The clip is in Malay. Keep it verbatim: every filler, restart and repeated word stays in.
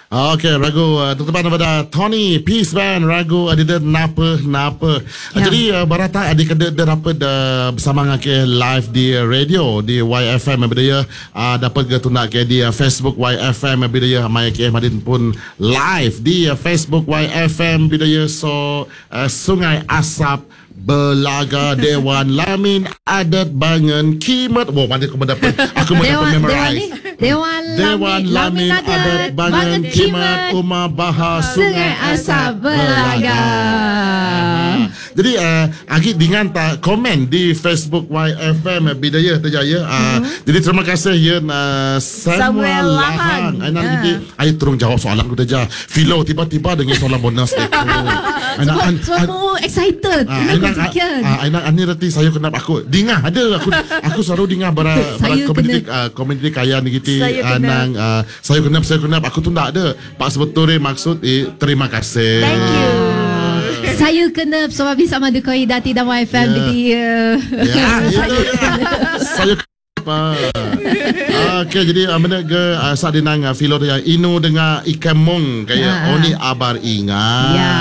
Okey, ragu uh, tutupan daripada Tony Peace Band, ragu ada uh, napa napa. Ya. Uh, jadi uh, barata adik ada dapat uh, bersama ngake live di uh, radio di Y F M bidaya uh, dapat ke tuna ke di uh, Facebook Y F M bidaya mai ke madin pun live di uh, Facebook Y F M bidaya so uh, Sungai Asap Belaga Dewan Lamin Adat Bangen Kimat. Wow, mana aku mendapat aku mendapat memorize. Dewan, Dewan Lamin, Lamin Adat Bangen Kimat Umar Bahar Sungai Asap Belaga. Jadi uh, Agit dengan tak komen di Facebook Y F M Bidaya Terjaya. Uh, mm-hmm. Jadi terima kasih ya uh, Samuel Lahang. Anak yeah. Gigi, ayo tolong jawab soalan aku saja. Philo tiba-tiba dengan soalan bonus ni. Anak semua excited. Anak anak ani reti saya kenapa aku dengar ada aku aku selalu dengar bara bara komuniti uh, komuniti kaya ni gitu anang uh, saya kenapa saya kenapa aku tu tak ada. Pak sebetulnya maksud eh, terima kasih. Thank you. Saya kena sebab bisa madu koi dati dan Y F M dia. Ya, saya apa? Okey, jadi mana ke saat dinang filo dia inu dengan ikan mong kayak oni abar ingat.